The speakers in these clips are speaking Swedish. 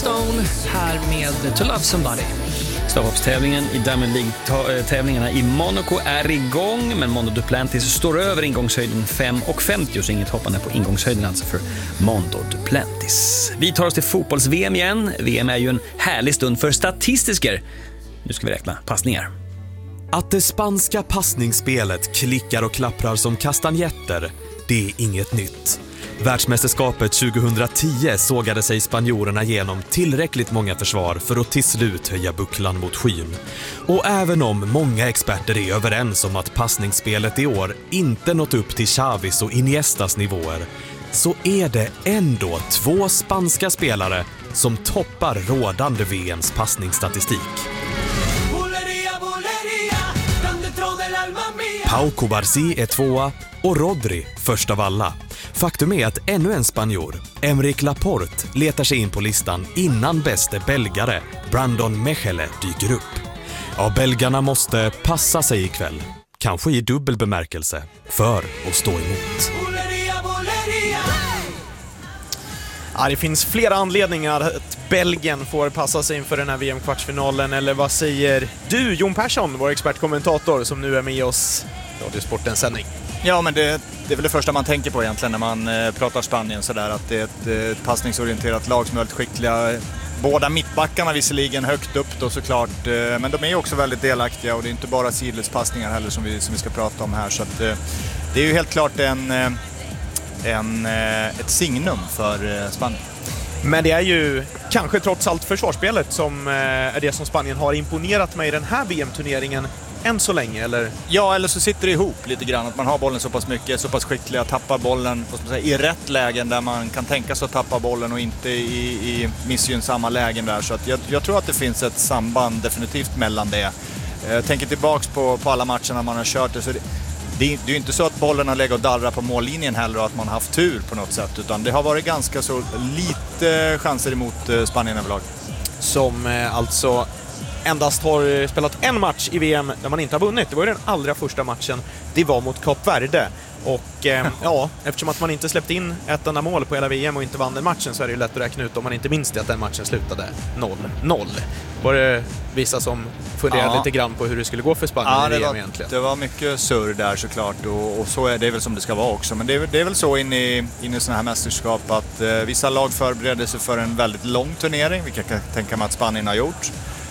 Stone här med To Love Somebody. Stavhoppstävlingen i Diamond League-tävlingarna i Monaco är igång, men Mondo Duplantis står över ingångshöjden 5,50, så inget hoppande på ingångshöjden alltså för Mondo Duplantis. Vi tar oss till fotbolls-VM igen. VM är ju en härlig stund för statistiker. Nu ska vi räkna passningar. Att det spanska passningsspelet klickar och klapprar som kastanjetter, det är inget nytt. Världsmästerskapet 2010 sågade sig spanjorerna genom tillräckligt många försvar för att till slut höja bucklan mot skyn. Och även om många experter är överens om att passningsspelet i år inte nått upp till Xavis och Iniestas nivåer, så är det ändå 2 spanska spelare som toppar rådande VMs passningsstatistik. Pau Cubarsí är 2 och Rodri först av alla. Faktum är att ännu en spanjor, Emeric Laporte, letar sig in på listan innan bäste belgare Brandon Mechele dyker upp. Ja, belgarna måste passa sig ikväll, kanske i dubbel bemärkelse, för att stå emot. Ja, det finns flera anledningar att Belgien får passa sig inför den här VM-kvartsfinalen. Eller vad säger du, Jon Persson, vår expertkommentator som nu är med oss i Radiosportens sändning? Ja, men det är väl det första man tänker på egentligen när man pratar Spanien, sådär, att det är ett passningsorienterat lag som är väldigt skickliga. Båda mittbackarna visserligen högt upp då såklart, men de är också väldigt delaktiga, och det är inte bara sidledspassningar heller som vi ska prata om här. Så att, det är ju helt klart ett signum för Spanien. Men det är ju kanske trots allt försvarsspelet som är det som Spanien har imponerat med i den här VM-turneringen än så länge, eller? Ja, eller så sitter det ihop lite grann, att man har bollen så pass mycket, så pass skickliga, tappar bollen i rätt lägen där man kan tänka sig att tappa bollen och inte i missgynnsamma lägen där. Så att jag tror att det finns ett samband definitivt mellan det. Jag tänker tillbaks på alla matcherna man har kört, så det är ju inte så att bollen har legat och darrat på mållinjen heller och att man har haft tur på något sätt, utan det har varit ganska så lite chanser emot Spanien överlag. Som alltså endast har spelat en match i VM där man inte har vunnit. Det var ju den allra första matchen. Det var mot Kap Verde. Och ja, eftersom att man inte släppte in ett enda mål på hela VM och inte vann den matchen, så är det ju lätt att räkna ut om man inte minns det att den matchen slutade 0-0. Var det vissa som funderade lite grann på hur det skulle gå för Spanien i VM egentligen? Det var mycket surr där såklart, och så är det väl som det ska vara också. Men det är väl så in i sådana här mästerskap att vissa lag förbereder sig för en väldigt lång turnering, vilket jag kan tänka mig att Spanien har gjort.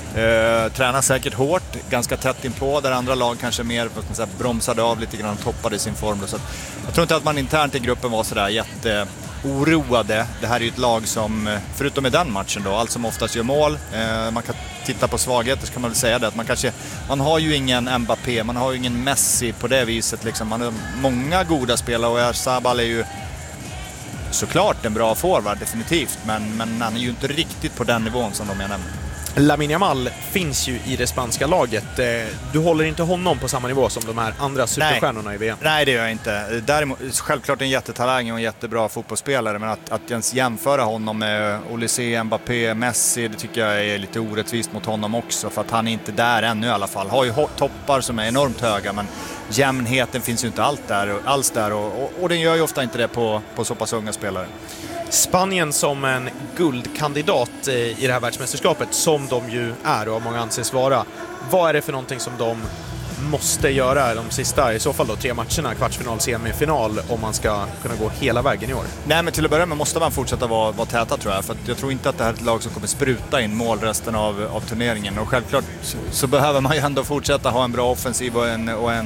Tränar säkert hårt, ganska tätt inpå, där andra lag kanske mer bromsade av lite grann och toppade sin form. Så jag tror inte att man internt i gruppen var sådär jätteoroade. Det här är ju ett lag som, förutom i den matchen då, allt som oftast gör mål. Man kan titta på svagheter, så kan man väl säga det, att man har ju ingen Mbappé, man har ju ingen Messi på det viset liksom. Man har många goda spelare, och Oyarzabal är ju såklart en bra forward definitivt, men han är ju inte riktigt på den nivån som de jag nämnde. Lamine Yamal finns ju i det spanska laget. Du håller inte honom på samma nivå som de här andra superstjärnorna i VM? Nej, det gör jag inte. Däremot, självklart en jättetalang och en jättebra fotbollsspelare, men att ens jämföra honom med Olysée, Mbappé, Messi, det tycker jag är lite orättvist mot honom också, för att han är inte där ännu i alla fall. Har ju toppar som är enormt höga, men jämnheten finns ju inte alls där, och den gör ju ofta inte det på så pass unga spelare. Spanien som en guldkandidat i det här världsmästerskapet, som de ju är och många anses vara. Vad är det för någonting som de måste göra de sista, i så fall då 3 matcherna, kvartsfinal, semifinal, om man ska kunna gå hela vägen i år? Nej, men till att börja med måste man fortsätta vara täta, tror jag. För att jag tror inte att det här är ett lag som kommer spruta in mål resten av turneringen. Och självklart så behöver man ju ändå fortsätta ha en bra offensiv och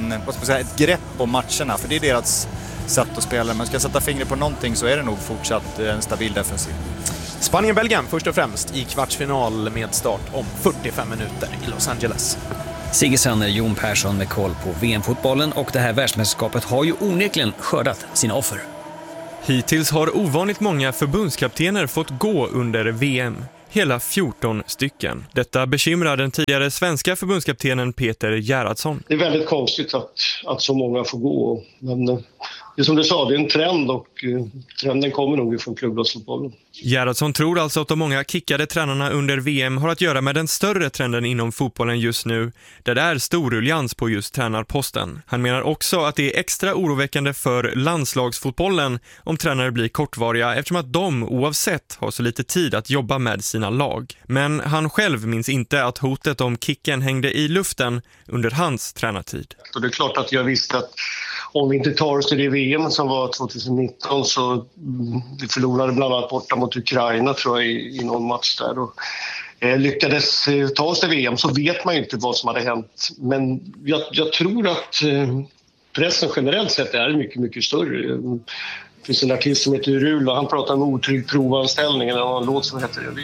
ett grepp på matcherna. För det är deras sätt att spela. Men ska jag sätta fingret på någonting, så är det nog fortsatt en stabil defensiv. Spanien-Belgien först och främst i kvartsfinal med start om 45 minuter i Los Angeles. Sigge Sander, Jon Persson med koll på VM-fotbollen, och det här världsmästerskapet har ju onekligen skördat sina offer. Hittills har ovanligt många förbundskaptener fått gå under VM. Hela 14 stycken. Detta bekymrar den tidigare svenska förbundskaptenen Peter Gerhardsson. Det är väldigt konstigt att så många får gå, men det är som du sa, det är en trend och trenden kommer nog från klubblagsfotbollen. Gerhardsson tror alltså att de många kickade tränarna under VM har att göra med den större trenden inom fotbollen just nu, där det är stor ruljans på just tränarposten. Han menar också att det är extra oroväckande för landslagsfotbollen om tränare blir kortvariga eftersom att de oavsett har så lite tid att jobba med sina lag. Men han själv minns inte att hotet om kicken hängde i luften under hans tränartid. Och det är klart att jag visste att om vi inte tar oss till det VM som var 2019 så vi förlorade bland annat borta mot Ukraina tror jag i någon match där och lyckades ta oss till VM så vet man ju inte vad som hade hänt. Men jag tror att pressen generellt sett är mycket, mycket större. Det finns en artist som heter Rul och han pratar om otrygg provanställning eller en låt som heter det.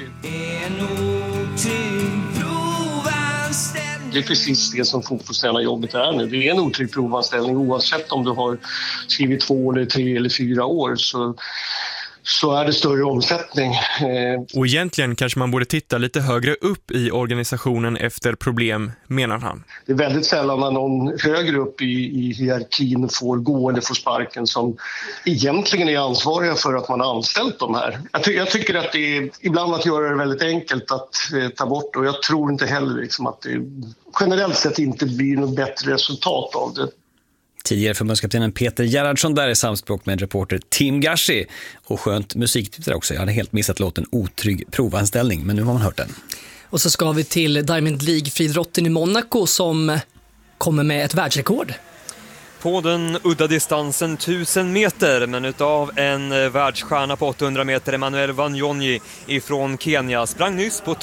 Det är precis det som fotbollstränarjobbet är nu. Det är en otrygg provanställning oavsett om du har skrivit 2 eller 3 eller 4 år så är det större omsättning. Och egentligen kanske man borde titta lite högre upp i organisationen efter problem, menar han. Det är väldigt sällan när någon högre upp i hierarkin får gå eller får sparken som egentligen är ansvariga för att man har anställt de här. Jag tycker att det är ibland att göra det väldigt enkelt att ta bort och jag tror inte heller liksom att det generellt sett inte blir något bättre resultat av det. Tidigare förbundskaptenen Peter Gerhardsson där i samspråk med reporter Tim Gashi. Och skönt musiktips där också. Jag hade helt missat låten Otrygg provanställning, men nu har man hört den. Och så ska vi till Diamond League-friidrotten i Monaco som kommer med ett världsrekord. På den udda distansen 1000 meter, men utav en världsstjärna på 800 meter, Emmanuel Wanyonyi ifrån Kenya, sprang nyss på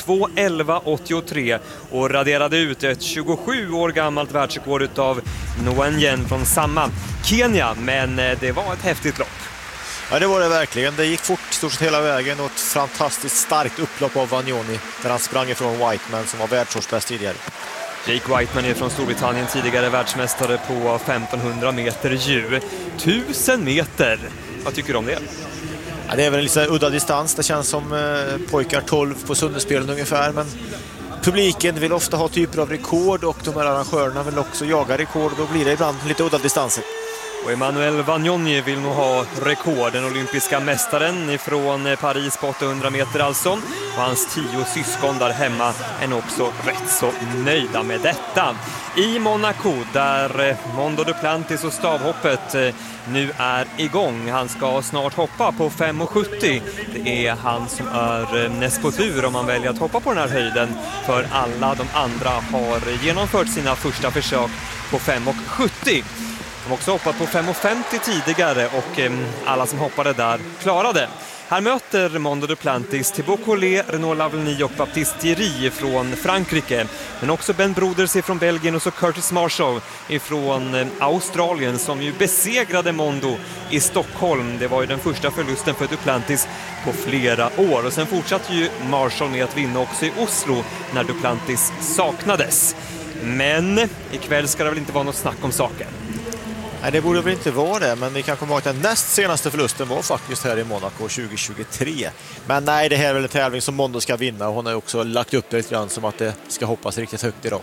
2:11,83 och raderade ut ett 27 år gammalt världsrekord utav Nguyen från samma Kenya, men det var ett häftigt lopp. Ja, det var det verkligen. Det gick fort stort sett hela vägen och ett fantastiskt starkt upplopp av Wanyonyi där han sprang ifrån Whiteman som var världsårsbäst tidigare. Jake Whiteman är från Storbritannien, tidigare världsmästare på 1500 meter ju. 1000 meter, vad tycker du om det? Ja, det är väl en lite udda distans, det känns som pojkar 12 på Sundespelen ungefär, men publiken vill ofta ha typer av rekord och de här arrangörerna vill också jaga rekord och då blir det ibland lite udda distanser. Och Emmanuel Wanyonyi vill nog ha rekord, den olympiska mästaren ifrån Paris på 800 meter alltså. Och hans 10 syskon där hemma är nog också rätt så nöjda med detta. I Monaco där Mondo Duplantis och stavhoppet nu är igång. Han ska snart hoppa på 5,70. Det är han som är näst på tur om man väljer att hoppa på den här höjden. För alla de andra har genomfört sina första försök på 5,70. De har också hoppat på 5,50 tidigare och alla som hoppade där klarade. Här möter Mondo Duplantis Thibaut Collet, Renaud Lavillenie och Baptiste Thierry från Frankrike. Men också Ben Broders från Belgien och så Curtis Marshall från Australien som ju besegrade Mondo i Stockholm. Det var ju den första förlusten för Duplantis på flera år. Och sen fortsatte ju Marshall med att vinna också i Oslo när Duplantis saknades. Men ikväll ska det väl inte vara något snack om saken. Nej, det borde väl inte vara det, men vi kan komma ihåg att den näst senaste förlusten var faktiskt här i Monaco 2023. Men nej, det här är väl en tävling som Mondo ska vinna och hon har också lagt upp det lite grann som att det ska hoppas riktigt högt idag.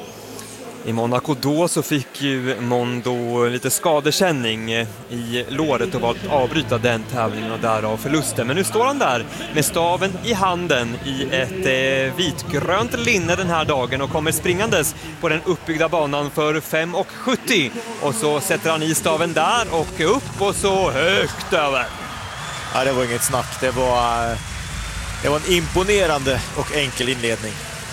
I Monaco då så fick ju Mondo lite skadekänning i låret och valt att avbryta den tävlingen och därav förlusten. Men nu står han där med staven i handen i ett vitgrönt linne den här dagen och kommer springandes på den uppbyggda banan för 5,70. Och så sätter han i staven där och upp och så högt över. Ja, det var inget snack. Det var en imponerande och enkel inledning.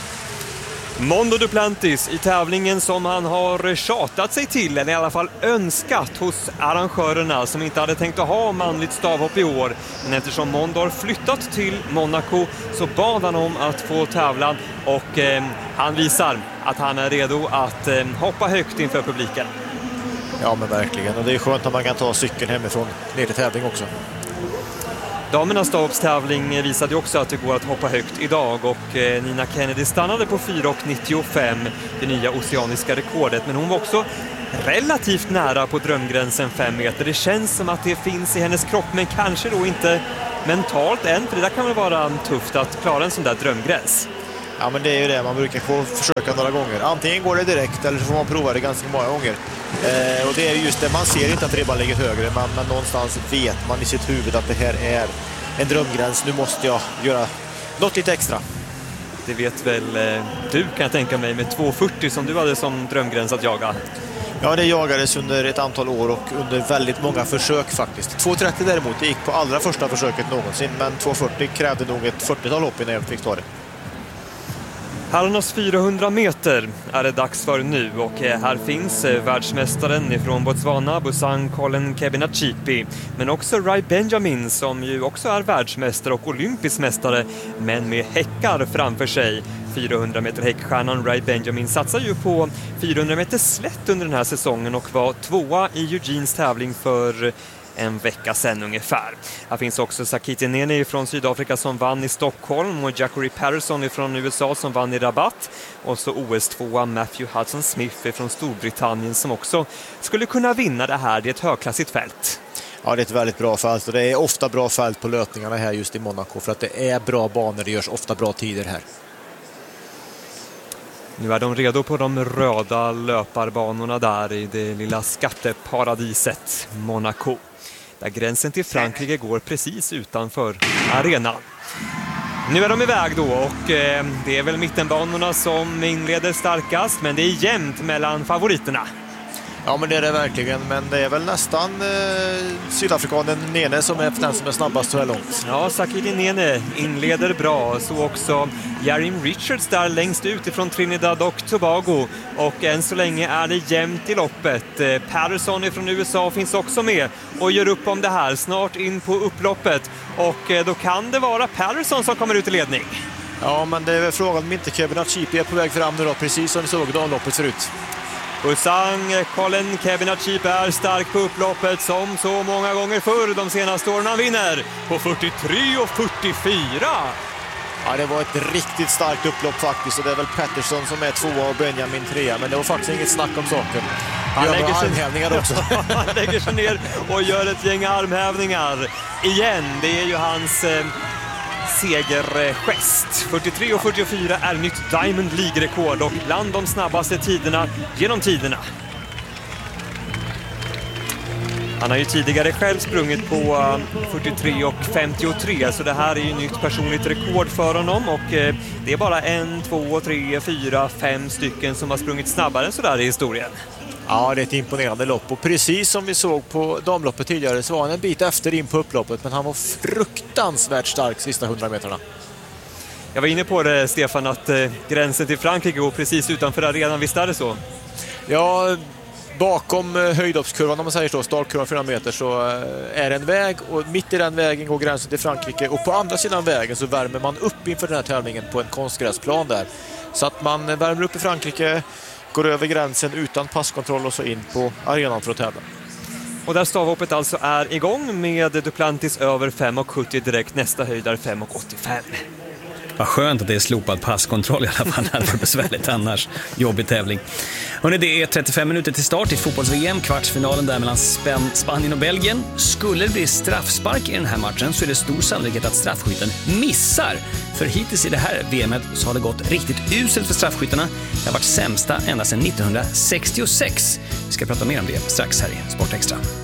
Mondo Duplantis i tävlingen som han har tjatat sig till, eller i alla fall önskat hos arrangörerna som inte hade tänkt att ha manligt stavhopp i år. Men eftersom Mondo har flyttat till Monaco så bad han om att få tävla och han visar att han är redo att hoppa högt inför publiken. Ja, men verkligen. Och det är skönt att man kan ta cykeln hemifrån ner till tävling också. Damernas stavhoppstävling visade också att det går att hoppa högt idag och Nina Kennedy stannade på 4,95, det nya oceaniska rekordet. Men hon var också relativt nära på drömgränsen 5 meter. Det känns som att det finns i hennes kropp, men kanske då inte mentalt än, för det där kan väl vara tufft att klara en sån där drömgräns. Ja, men det är ju det. Man brukar få försöka några gånger. Antingen går det direkt eller så får man prova det ganska många gånger. Och det är just det, man ser inte att ribban ligger högre, men någonstans vet man i sitt huvud att det här är en drömgräns. Nu måste jag göra något lite extra. Det vet väl du, kan jag tänka mig, med 2,40 som du hade som drömgräns att jaga. Ja, det jagades under ett antal år och under väldigt många försök faktiskt. 2,30 däremot, det gick på allra första försöket någonsin, men 2,40 krävde nog ett 40-tal hopp innan jag fick ta det. Herrarnas 400 meter är det dags för nu och här finns världsmästaren från Botswana, Busang Colin Kebinachipi, men också Rai Benjamin som ju också är världsmästare och olympisk mästare, men med häckar framför sig. 400 meter häckstjärnan Rai Benjamin satsar ju på 400 meter slätt under den här säsongen och var tvåa i Eugenes tävling för en vecka sedan ungefär. Här finns också Sakiti Nene från Sydafrika som vann i Stockholm och Jackery Patterson från USA som vann i Rabat. Och så OS-2 Matthew Hudson Smith från Storbritannien som också skulle kunna vinna det här. Det är ett högklassigt fält. Ja, det är ett väldigt bra fält och det är ofta bra fält på löpningarna här just i Monaco för att det är bra banor, det görs ofta bra tider här. Nu är de redo på de röda löparbanorna där i det lilla skatteparadiset Monaco. Där gränsen till Frankrike går precis utanför arenan. Nu är de iväg då och det är väl mittenbanorna som inleder starkast, men det är jämnt mellan favoriterna. Ja, men det är det verkligen, men det är väl nästan sydafrikanen Nene som är den som är snabbast så här långt. Ja, Sakiti Nene inleder bra, så också Jarim Richards där längst ut ifrån Trinidad och Tobago, och än så länge är det jämnt i loppet. Patterson från USA finns också med och gör upp om det här snart in på upploppet, och då kan det vara Patterson som kommer ut i ledning. Ja, men det är väl frågan om inte Kebinachipi är på väg fram nu då, precis som vi såg damloppet förut. Busang Colin Kebinachipi är stark på upploppet som så många gånger förr de senaste åren. Han vinner på 43 och 44. Ja, det var ett riktigt starkt upplopp faktiskt, och det är väl Patterson som är tvåa och Benjamin trea, men det var faktiskt inget snack om saken. Han lägger armhävningar också. Han lägger sig ner och gör ett gäng armhävningar igen. Det är ju hans segergest. 43 och 44 är nytt Diamond League-rekord och bland de snabbaste tiderna genom tiderna. Han har ju tidigare själv sprungit på 43 och 53, så det här är ju nytt personligt rekord för honom, och det är bara 1, 2, 3, 4, 5 stycken som har sprungit snabbare än sådär i historien. Ja, det är ett imponerande lopp, och precis som vi såg på damloppet tidigare så var han en bit efter in på upploppet, men han var fruktansvärt stark sista 100 meterna. Jag var inne på det, Stefan, att gränsen till Frankrike går precis utanför arenan, visst är det så? Ja, bakom höjdhoppskurvan, om man säger så, startkurvan 400 meter, så är det en väg, och mitt i den vägen går gränsen till Frankrike, och på andra sidan vägen så värmer man upp inför den här tävlingen på en konstgräsplan där. Så att man värmer upp i Frankrike, går över gränsen utan passkontroll och så in på arenan för att tävla. Och där stavhoppet alltså är igång med Duplantis över 5,70 direkt, nästa höjd är 5,85. Vad skönt att det är slopad passkontroll i alla fall. Det hade varit besvärligt annars. Jobbig tävling. Hörrni, det är 35 minuter till start i fotbolls-VM. Kvartsfinalen där mellan Spanien och Belgien. Skulle det bli straffspark i den här matchen så är det stor sannolikhet att straffskytten missar. För hittills i det här VMet så har det gått riktigt uselt för straffskyttarna. Det har varit sämsta ända sedan 1966. Vi ska prata mer om det strax här i Sport Extra.